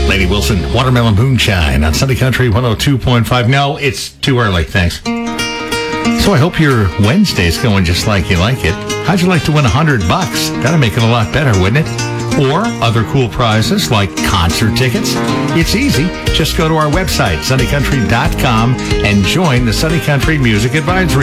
Lady Wilson, Watermelon Moonshine on Sunday Country 102.5. No, it's too early, thanks. So I hope your Wednesday's going just like you like it. How'd you like to win $100? That'd make it a lot better, wouldn't it? Or other cool prizes like concert tickets. It's easy. Just go to our website, sunnycountry.com, and join the Sunny Country Music Advisory